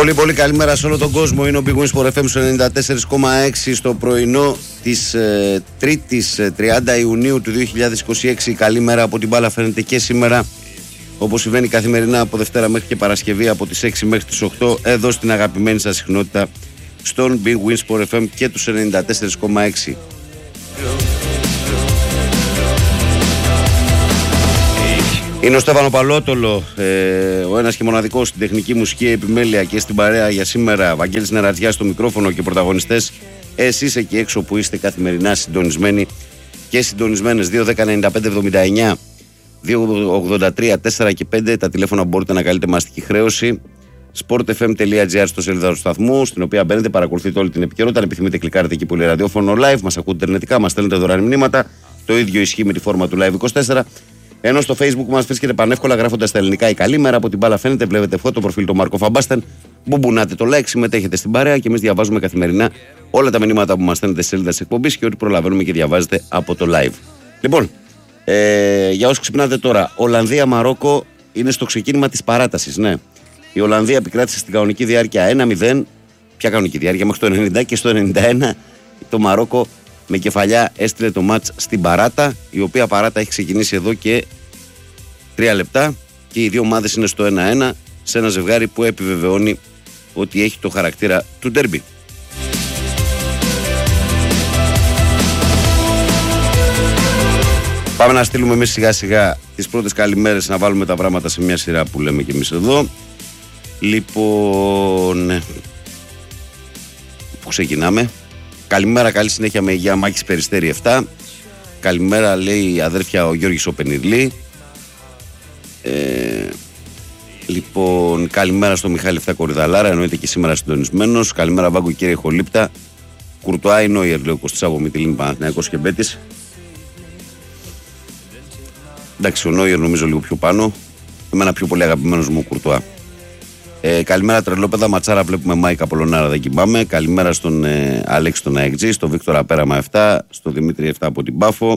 Πολύ καλημέρα σε όλο τον κόσμο. Είναι ο Big Wins Sport FM 94,6 στο πρωινό της 3ης 30 Ιουνίου του 2026. Καλημέρα από την μπάλα φαίνεται και σήμερα, όπως συμβαίνει καθημερινά από Δευτέρα μέχρι και Παρασκευή από τις 6 μέχρι τις 8 εδώ στην αγαπημένη σας συχνότητα στον Big Wins Sport FM και τους 94,6. Είναι ο Στέφανο Παλότολο, ο ένας και μοναδικός στην τεχνική μουσική επιμέλεια και στην παρέα για σήμερα. Βαγγέλης Νερατζιάς στο μικρόφωνο και πρωταγωνιστές. Εσείς εκεί έξω που είστε καθημερινά συντονισμένοι και συντονισμένες. 2-10-95-79, 2-83, 4 και 5. Τα τηλέφωνα που μπορείτε να καλείτε με αστική χρέωση. sportfm.gr στο σελίδα του σταθμού, στην οποία μπαίνετε, παρακολουθείτε όλη την επικαιρότητα. Αν επιθυμείτε, κλικάρετε εκεί που λέει ραδιόφωνο live. Μας ακούτε ιντερνετικά, μας στέλνετε δωρεάν μηνύματα. Το ίδιο ισχύει με τη φόρμα του Live 24. Ενώ στο Facebook μας βρίσκεται πανεύκολα γράφοντας τα ελληνικά η καλήμερα. Από την μπάλα φαίνεται, βλέπετε αυτό το προφίλ του Μάρκο Φαμπάστεν. Μπουμπουνάτε το like, συμμετέχετε στην παρέα και εμείς διαβάζουμε καθημερινά όλα τα μηνύματα που μας στέλνετε στη σελίδα της εκπομπής και ό,τι προλαβαίνουμε και διαβάζετε από το live. Λοιπόν, για όσους ξυπνάτε τώρα, Ολλανδία-Μαρόκο είναι στο ξεκίνημα της παράτασης. Ναι. Η Ολλανδία επικράτησε στην κανονική διάρκεια 1-0. Ποια κανονική διάρκεια, μέχρι το 90 και στο 91 το Μαρόκο με κεφαλιά έστειλε το μάτς στην παράτα, η οποία παράτα έχει ξεκινήσει εδώ και 3 λεπτά και οι δύο ομάδες είναι στο 1-1 σε ένα ζευγάρι που επιβεβαιώνει ότι έχει το χαρακτήρα του ντέρμπι. Πάμε να στείλουμε εμείς σιγά σιγά τις πρώτες καλημέρες, να βάλουμε τα πράγματα σε μια σειρά που λέμε και εμείς εδώ. Λοιπόν, που ξεκινάμε. Καλημέρα, καλή συνέχεια με υγεία, Μάκης Περιστέρη 7. Καλημέρα, λέει η αδέρφια ο Γιώργης ο Πενιρλή. Λοιπόν, καλημέρα στο Μιχάλη 7 Κορυδαλάρα, εννοείται και σήμερα συντονισμένος. Καλημέρα, Βάγκο κύριε Χολύπτα. Κουρτουά ή Νόιερ, λέει ο Κωστής από Μυτιλίνη Παναθηναϊκός και Μπέτης. Εντάξει, ο Νόιερ νομίζω λίγο πιο πάνω. Εμένα πιο πολύ αγαπημένος μου ο Κουρτουά. Καλημέρα τρελόπεδα, ματσάρα βλέπουμε Μάικα Πολωνάρα, δεν κοιμάμαι. Καλημέρα στον Αλέξη τον Αεκτζή, στον Βίκτορα Πέραμα 7, στον Δημήτρη 7 από την Πάφο.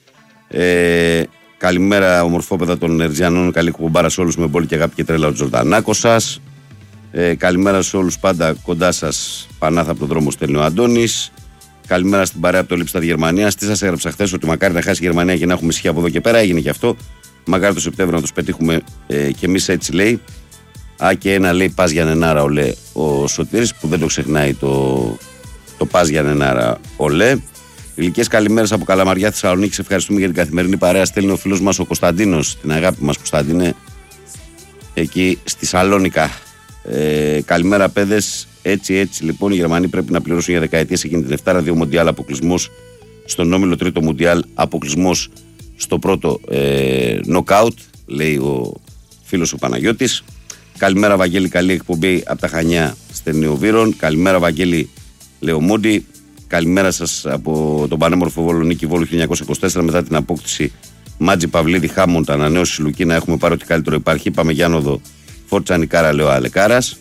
Καλημέρα ομορφόπεδα των Ερτζιανών, καλή κουμπάρα σε όλους με πόλη και αγάπη και τρέλα ο Τζορτανάκος σας. Καλημέρα σε όλους πάντα κοντά σας, Πανάθα από τον δρόμο στέλνει ο Αντώνης. Καλημέρα στην παρέα από το Λίπσταδ Γερμανίας. Τι σας έγραψα χθες, ότι μακάρι να χάσει η Γερμανία και να έχουμε ησυχία από εδώ και πέρα. Έγινε και αυτό. Μακάρι το Σεπτέμβριο να τους πετύχουμε κι εμείς, έτσι λέει. Και ένα λέει πας για Νενάρα ολέ ο Σωτήρης, που δεν το ξεχνάει το πας για Νενάρα ολέ. Ηλικές καλημέρες από Καλαμαριά Θεσσαλονίκη. Ευχαριστούμε για την καθημερινή παρέα. Στέλνει ο φίλος μας ο Κωνσταντίνος, την αγάπη μας Κωνσταντίνε, εκεί στη Σαλόνικα. Καλημέρα παιδες. Έτσι λοιπόν οι Γερμανοί πρέπει να πληρώσουν για δεκαετίες εκείνη την Εφτάρα, 2 Μουντιάλ αποκλεισμός στον όμιλο, 3ο Μουντιάλ αποκλεισμός στο πρώτο νοκάουτ, λέει ο φίλος ο Παναγιώτης. Καλημέρα Βαγγέλη, καλή εκπομπή από τα Χανιά Στερνιοβύρων. Καλημέρα Βαγγέλη Λεομόντι. Καλημέρα σας από τον πανέμορφο Βόλο Νίκη Βόλου 1924. Μετά την απόκτηση Μάτζη Παυλίδη Χάμοντ, ανανέωση Λουκίνα, έχουμε πάρει ό,τι καλύτερο υπάρχει. Πάμε για άνοδο Φόρτσα Νικάρα, λέω Αλεκάρας.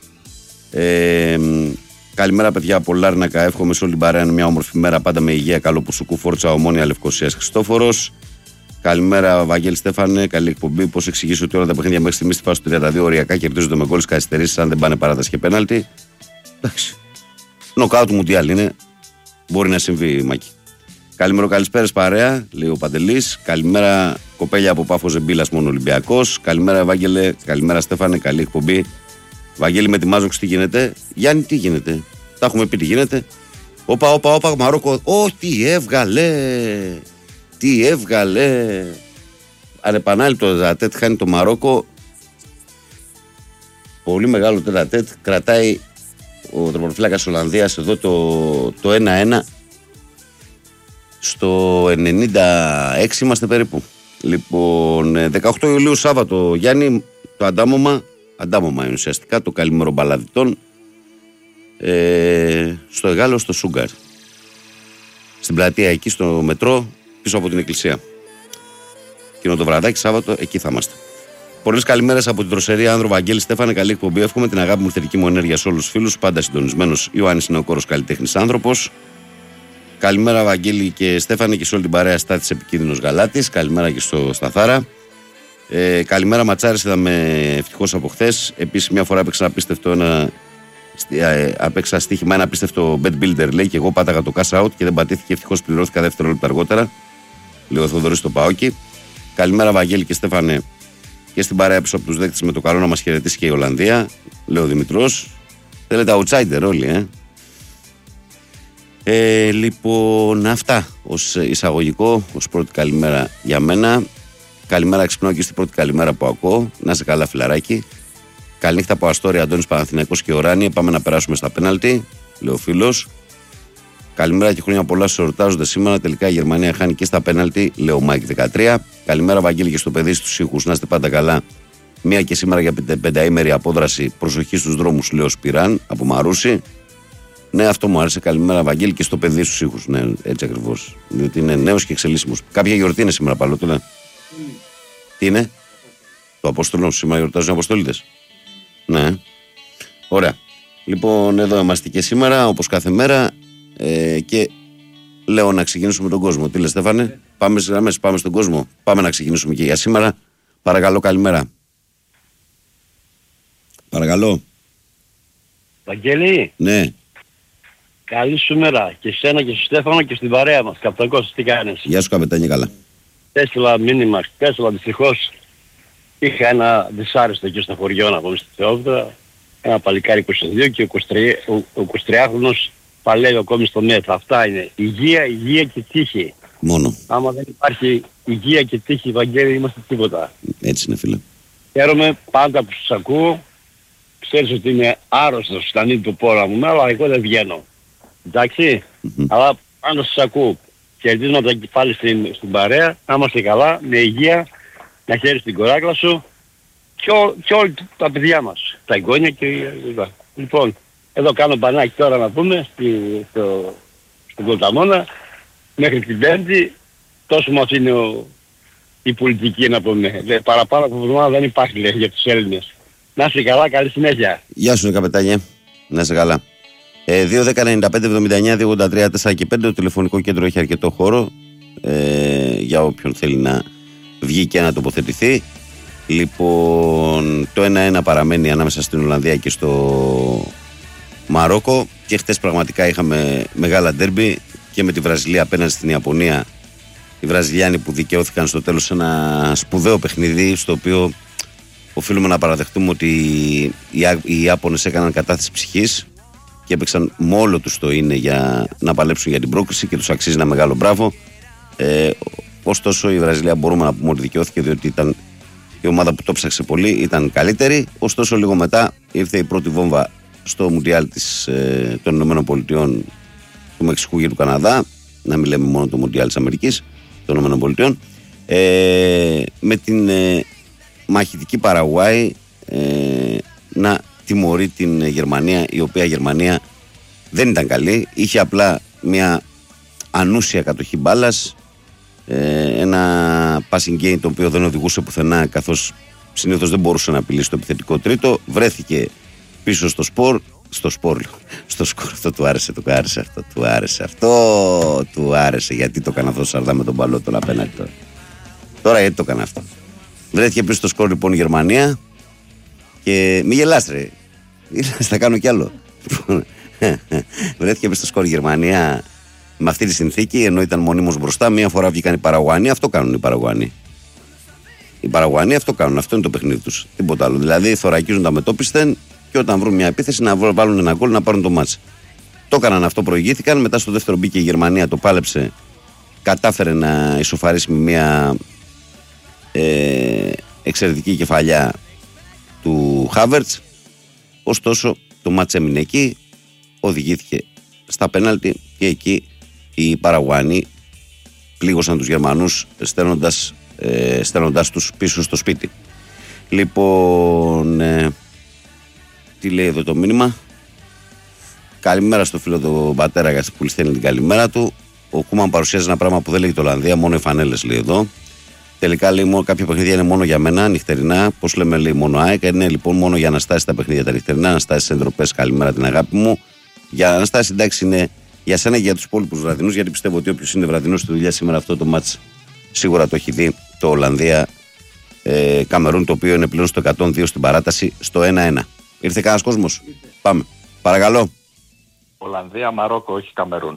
Καλημέρα παιδιά από Λάρνακα. Εύχομαι σε όλη την παρέα μια όμορφη μέρα, πάντα με υγεία. Καλό Πουσουκού, Φόρτσα Ομόνια Λευκοσίας Χριστόφορος. Καλημέρα, Βαγγέλη Στέφανε. Καλή εκπομπή. Πώς εξηγήσω ότι όλα τα παιχνίδια μέχρι στιγμής στη φάση του 32 οριακά κερδίζονται με γκολ καθυστερήσεις, αν δεν πάνε παράταση και πέναλτι. Εντάξει. Νοκάουτ Μουντιάλ είναι. Μπορεί να συμβεί, Μάκη. Καλημέρα, καλησπέρα παρέα, λέει ο Παντελής. Καλημέρα, κοπέλια από Πάφο Ζεμπίλας, μόνο Ολυμπιακός. Καλημέρα, Βάγγελε. Καλημέρα, Στέφανε. Καλή εκπομπή. Βαγγέλη με τη Μάζοξη, τι γίνεται. Γιάννη, τι γίνεται. Τα έχουμε πει τι γίνεται. Όπα, Μαρόκο. Τι έβγαλε. Τι έβγαλε. Ανεπανάληπτο τετατέτ χάνει το Μαρόκο. Πολύ μεγάλο τετατέτ. Κρατάει ο τερματοφύλακας Ολλανδίας εδώ το 1-1. Στο 96 είμαστε περίπου. Λοιπόν, 18 Ιουλίου Σάββατο, Γιάννη, το αντάμωμα είναι ουσιαστικά, το καλημέρο μπαλαδιτών στο Εγάλο, στο Σούγκαρ. Στην πλατεία εκεί, στο μετρό, πίσω από την εκκλησία. Εκείνο το βραδάκι, Σάββατο, εκεί θα είμαστε. Πολλές καλημέρες από την Τροσερία, Άνδρο Βαγγέλη Στέφανε. Καλή εκπομπή. Εύχομαι την αγάπη μου, θετική μου ενέργεια σε όλους τους φίλους. Πάντα συντονισμένος. Ιωάννης Νεοκόρος, καλλιτέχνης άνθρωπος. Καλημέρα, Βαγγέλη και Στέφανε, και σε όλη την παρέα. Στάθης επικίνδυνος Γαλάτης. Καλημέρα και στο Σταθάρα. Καλημέρα ματσάρες, είδαμε ευτυχώς από χθες. Επίσης μια φορά απέξα στοίχημα ένα απίστευτο bet builder, λέει, και εγώ πάταγα το cash out και δεν πατήθηκε, ευτυχώς πληρώθηκα δεύτερο λεπτό αργότερα. Λέει ο Θοδωρής στο Παόκι. Καλημέρα Βαγγέλη και Στέφανε και στην παρέα πίσω από τους δέκτες, με το καλό να μας χαιρετήσει και η Ολλανδία, λέει ο Δημητρός. Θέλετε outsider όλοι, Λοιπόν, αυτά ως εισαγωγικό, ως πρώτη καλημέρα για μένα. Καλημέρα, ξυπνάω και στην πρώτη καλημέρα που ακούω. Να είσαι καλά, φιλαράκι. Καληνύχτα από Αστόρια, Αντώνης Παναθηναϊκός και Οράνη. Πάμε να περάσουμε στα πέναλτι, λέει ο φίλος. Καλημέρα και χρόνια πολλά στους εορτάζονται σήμερα. Τελικά η Γερμανία χάνει και στα πέναλτι, λέει ο Μάικ 13. Καλημέρα, Βαγγέλη, και στο παιδί στους ήχους. Να είστε πάντα καλά. Μία και σήμερα για πενταήμερη απόδραση. Προσοχή στους δρόμους, λέει ο Σπυράν από Μαρούσι. Ναι, αυτό μου άρεσε. Καλημέρα, Βαγγέλη, και στο παιδί στους ήχους. Ναι, έτσι ακριβώς. Διότι είναι νέος και εξελίσσιμος. Κάποια γιορτή είναι σήμερα, Παλότουλα. Τι είναι? Το Απόστολο, σήμερα γιορτάζουν οι Αποστολίτες. Ναι. Ωραία. Λοιπόν, εδώ είμαστε και σήμερα, όπως κάθε μέρα. Και λέω να ξεκινήσουμε τον κόσμο. Τι λες, Στέφανε? Πάμε στις γραμμές, πάμε στον κόσμο. Πάμε να ξεκινήσουμε και για σήμερα. Παρακαλώ, καλημέρα. Παρακαλώ. Βαγγέλη. Ναι. Καλή σου μέρα και σένα και στο Στέφανο και στην παρέα μας. Καπτακός, τι κάνεις? Γεια σου, καπετάνιε, καλά. Έστειλα μήνυμα, δυστυχώς. Είχα ένα δυσάρεστο εκεί στο χωριό, να πούμε, στη Θεόβδρα. Ένα παλικάρι 22 και ο 23χρονος παλεύει ακόμη στο μέτρο. Αυτά είναι. Υγεία και τύχη. Μόνο. Άμα δεν υπάρχει υγεία και τύχη, Βαγγέλη, είμαστε τίποτα. Έτσι είναι, φίλε. Χαίρομαι πάντα που σας ακούω. Ξέρεις ότι είμαι άρρωστος στα νύχτα του πόρα μου, αλλά εγώ δεν βγαίνω. Εντάξει, αλλά πάντα σας ακούω. Και ελπίζω να τα πάλι στην παρέα, να είμαστε καλά, με υγεία, να χαίρεις την κοράκλα σου και όλα τα παιδιά μας, τα εγγόνια και λοιπά. Λοιπόν, εδώ κάνω μπανάκι τώρα να πούμε στον Κολταμόνα, μέχρι την Πέμπτη, τόσο μου αφήνει η πολιτική, να πούμε. Παραπάνω από εβδομάδα δεν υπάρχει, λέει, για τους Έλληνες. Να είσαι καλά, καλή συνέχεια. Γεια σου, καπετάνιε. Να είσαι καλά. 2-10-95-79-283-4 και 5. Το τηλεφωνικό κέντρο έχει αρκετό χώρο για όποιον θέλει να βγει και να τοποθετηθεί. Λοιπόν, το 1-1 παραμένει ανάμεσα στην Ολλανδία και στο Μαρόκο. Και χτες πραγματικά είχαμε μεγάλα ντέρμπι και με τη Βραζιλία απέναντι στην Ιαπωνία. Οι Βραζιλιάνοι που δικαιώθηκαν στο τέλος ένα σπουδαίο παιχνίδι, στο οποίο οφείλουμε να παραδεχτούμε ότι οι Ιάπωνες έκαναν κατάθεση ψυχής και έπαιξαν με όλο τους το είναι για να παλέψουν για την πρόκριση και τους αξίζει ένα μεγάλο μπράβο. Ωστόσο η Βραζιλία μπορούμε να πούμε ότι δικαιώθηκε, διότι ήταν η ομάδα που το ψάξε πολύ, ήταν καλύτερη. Ωστόσο λίγο μετά ήρθε η πρώτη βόμβα στο Μουντιάλ των Ηνωμένων Πολιτειών, του Μεξικού και του Καναδά, να μην λέμε μόνο το Μουντιάλ της Αμερικής, των Ηνωμένων Πολιτειών, με την μαχητική Παραγουάη να τιμωρεί την Γερμανία, η οποία Γερμανία δεν ήταν καλή, είχε απλά μια ανούσια κατοχή μπάλας, ένα passing game το οποίο δεν οδηγούσε πουθενά, καθώς συνήθως δεν μπορούσε να απειλήσει το επιθετικό τρίτο. Βρέθηκε πίσω στο σκορ, αυτό του άρεσε, γιατί το έκανε αυτό Σαρδά με τον Παλότο απέναντι τώρα γιατί το έκανε αυτό. Βρέθηκε πίσω στο σκορ λοιπόν η Γερμανία και μη γελάς ρε, θα κάνω κι άλλο. Βρέθηκε πίσω στο σκορ η Γερμανία με αυτή τη συνθήκη, ενώ ήταν μονίμως μπροστά. Μία φορά βγήκαν οι Παραγουανοί, αυτό κάνουν οι Παραγουανοί. Οι Παραγουανοί αυτό κάνουν, αυτό είναι το παιχνίδι τους. Τίποτα άλλο. Δηλαδή θωρακίζουν τα μετόπισθεν και όταν βρουν μια επίθεση να βάλουν ένα γκολ να πάρουν το μάτς. Το έκαναν αυτό, προηγήθηκαν. Μετά στο δεύτερο μπήκε η Γερμανία, το πάλεψε, κατάφερε να ισοφαρίσει με μια εξαιρετική κεφαλιά του Χάβερτς. Ωστόσο το μάτς έμεινε εκεί, οδηγήθηκε στα πέναλτι και εκεί οι Παραγουανοί πλήγωσαν τους Γερμανούς στέλνοντας τους πίσω στο σπίτι. Λοιπόν, τι λέει εδώ το μήνυμα? Καλημέρα στο φίλο του πατέρα που στέλνει την καλημέρα του. Ο Κούμαν παρουσιάζει ένα πράγμα που δεν λέγει το Ολλανδία, μόνο οι φανέλες λέει εδώ. Τελικά λέει μόνο κάποια παιχνίδια είναι μόνο για μένα, νυχτερινά. Πώς λέμε, λέει μόνο ΑΕΚ. Είναι λοιπόν μόνο για Αναστάση τα παιχνίδια τα νυχτερινά. Αναστάση εντροπές, καλημέρα την αγάπη μου. Για Αναστάση, εντάξει, είναι για σένα και για τους υπόλοιπους βραδινούς, γιατί πιστεύω ότι όποιος είναι βραδινός στη δουλειά σήμερα αυτό το μάτς σίγουρα το έχει δει. Το Ολλανδία Καμερούν, το οποίο είναι πλέον στο 102 στην παράταση, στο 1-1. Ήρθε κανένας κόσμος? Πάμε. Παρακαλώ. Ολλανδία, Μαρόκο, όχι Καμερούν.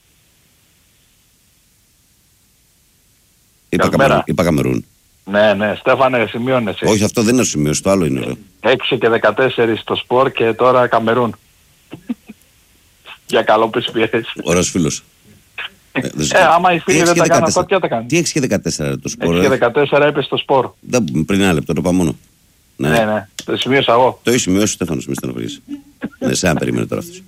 Είπα Καμερούν. Ναι, Στέφανε, σημείωνεσαι. Όχι, αυτό δεν είναι σημείωση, το άλλο είναι. 6 και 14 στο σπορ και τώρα Καμερούν. Για καλό πες πιέσεις. Ωραίος φίλος. Άμα οι φίλοι δεν τα κάνουν αυτό, ποια τα κάνουν? Τι 6 και 14 το σπορ? 6 και 14 έπεσε στο σπορ. Πριν ένα λεπτό, το είπα μόνο. Ναι, το σημείωσα εγώ. Το έχει σημειώσει ο Στέφανος, μη στενοχωρείς. Ναι, σε αν περίμενε τώρα αυτός.